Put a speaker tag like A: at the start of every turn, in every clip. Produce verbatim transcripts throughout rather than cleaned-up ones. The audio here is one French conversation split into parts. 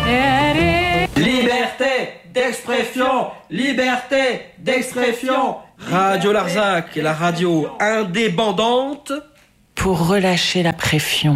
A: Liberté d'expression, liberté d'expression. Radio Larzac, la radio indépendante
B: pour relâcher la pression.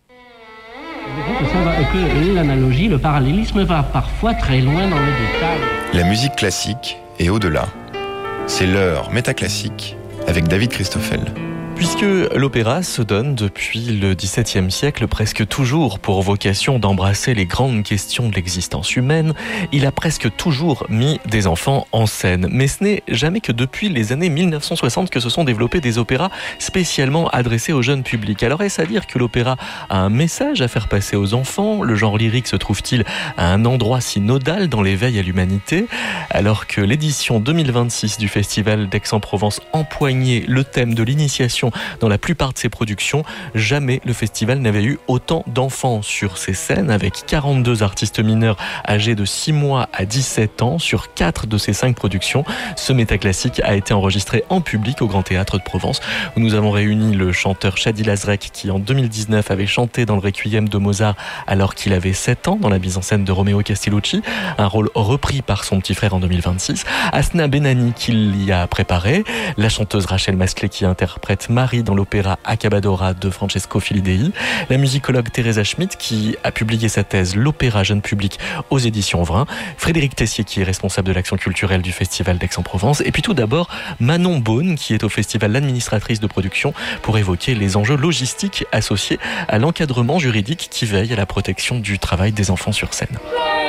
C: Que l'analogie, le parallélisme va parfois très loin dans le détail.
D: La musique classique est au-delà. C'est l'heure métaclassique avec David Christoffel.
E: Puisque l'opéra se donne depuis le dix-septième siècle presque toujours pour vocation d'embrasser les grandes questions de l'existence humaine, il a presque toujours mis des enfants en scène. Mais ce n'est jamais que depuis les années mille neuf cent soixante que se sont développés des opéras spécialement adressés au jeune public. Alors est-ce à dire que l'opéra a un message à faire passer aux enfants ? Le genre lyrique se trouve-t-il à un endroit si nodal dans l'éveil à l'humanité ? Alors que l'édition deux mille vingt-six du Festival d'Aix-en-Provence empoignait le thème de l'initiation dans la plupart de ses productions, jamais le festival n'avait eu autant d'enfants sur ses scènes, avec quarante-deux artistes mineurs âgés de six mois à dix-sept ans sur quatre de ses cinq productions. Ce métaclassique a été enregistré en public au Grand Théâtre de Provence, où nous avons réuni le chanteur Shadi Lazrek, qui en deux mille dix-neuf avait chanté dans le Requiem de Mozart alors qu'il avait sept ans dans la mise en scène de Romeo Castellucci, un rôle repris par son petit frère en deux mille vingt-six, Asna Benani qui l'y a préparé, la chanteuse Rachel Masclé qui interprète Marie dans l'opéra Accabadora de Francesco Filidei, la musicologue Teresa Schmidt qui a publié sa thèse L'opéra jeune public aux éditions Vrin, Frédéric Tessier qui est responsable de l'action culturelle du Festival d'Aix-en-Provence, et puis tout d'abord Manon Beaune qui est au festival l'administratrice de production pour évoquer les enjeux logistiques associés à l'encadrement juridique qui veille à la protection du travail des enfants sur scène.